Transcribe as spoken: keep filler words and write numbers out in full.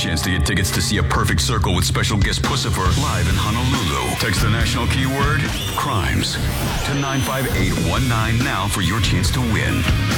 chance to get tickets to see A Perfect Circle with special guest Puscifer live in Honolulu. Text the national keyword, crimes, to nine five eight one nine now for your chance to win.